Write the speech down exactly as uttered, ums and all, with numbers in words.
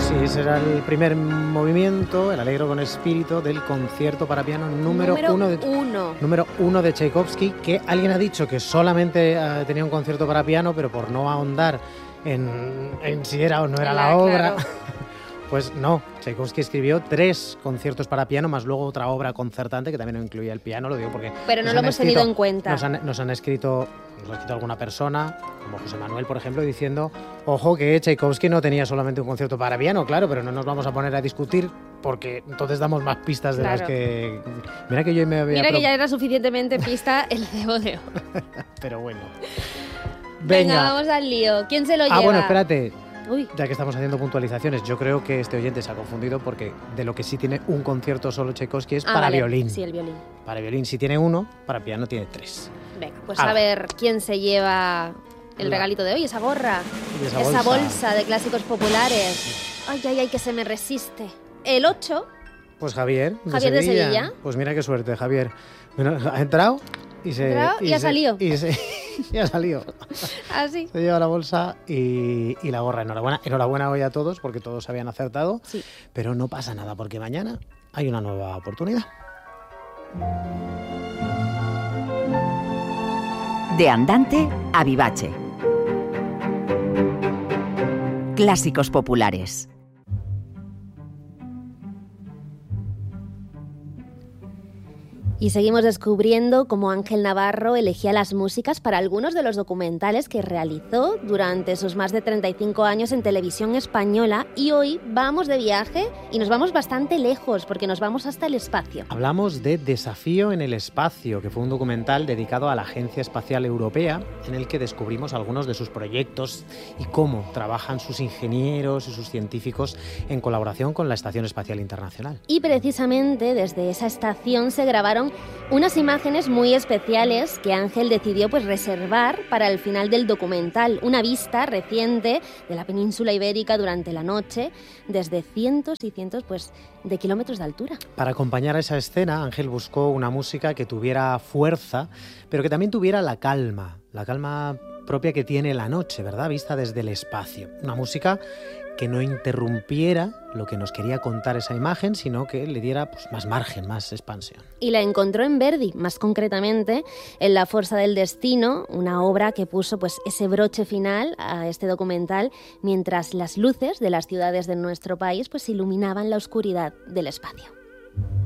Sí, ese era el primer movimiento, el Allegro con espíritu del concierto para piano número, número uno, de, uno. número uno de Tchaikovsky, que alguien ha dicho que solamente uh, tenía un concierto para piano, pero por no ahondar en, en si era o no era la, la obra, claro. Pues no, Tchaikovsky escribió tres conciertos para piano, más luego otra obra concertante que también incluía el piano, lo digo porque... Pero no lo hemos escrito, tenido en cuenta. Nos han, nos han escrito... Nos lo ha escrito alguna persona, como José Manuel, por ejemplo, diciendo, ojo, que Tchaikovsky no tenía solamente un concierto para piano, claro, pero no nos vamos a poner a discutir porque entonces damos más pistas de claro. las que... Mira que yo me había... Mira que ya era suficientemente pista el de Odeo. Pero bueno. Venga. Venga, vamos al lío. ¿Quién se lo lleva? Ah, bueno, espérate. Uy. Ya que estamos haciendo puntualizaciones, yo creo que este oyente se ha confundido porque de lo que sí tiene un concierto solo Tchaikovsky es ah, para vale. violín. Sí, el violín. Para violín sí tiene uno, para piano tiene tres. Venga, pues ah. a ver quién se lleva el La. regalito de hoy, esa gorra, esa, esa bolsa. bolsa de clásicos populares. Ay, ay, ay, que se me resiste. El ocho. Pues Javier, de Javier Sevilla. de Sevilla. Pues mira qué suerte, Javier. Bueno, ha entrado y se... ¿Entrado? Y, y ha se, salido. Y, se, y ha salido. Así. Se lleva la bolsa y, y la gorra. Enhorabuena. Enhorabuena hoy a todos porque todos habían acertado. Sí. Pero no pasa nada porque mañana hay una nueva oportunidad. De andante a vivace. Clásicos populares. Y seguimos descubriendo cómo Ángel Navarro elegía las músicas para algunos de los documentales que realizó durante sus más de treinta y cinco años en televisión española. Y hoy vamos de viaje y nos vamos bastante lejos porque nos vamos hasta el espacio. Hablamos de Desafío en el espacio, que fue un documental dedicado a la Agencia Espacial Europea en el que descubrimos algunos de sus proyectos y cómo trabajan sus ingenieros y sus científicos en colaboración con la Estación Espacial Internacional. Y precisamente desde esa estación se grabaron unas imágenes muy especiales que Ángel decidió pues reservar para el final del documental, una vista reciente de la península ibérica durante la noche desde cientos y cientos pues de kilómetros de altura. Para acompañar a esa escena, Ángel buscó una música que tuviera fuerza, pero que también tuviera la calma, la calma propia que tiene la noche, ¿verdad? Vista desde el espacio. Una música que no interrumpiera lo que nos quería contar esa imagen, sino que le diera pues, más margen, más expansión. Y la encontró en Verdi, más concretamente en La Forza del Destino, una obra que puso pues, ese broche final a este documental, mientras las luces de las ciudades de nuestro país pues, iluminaban la oscuridad del espacio.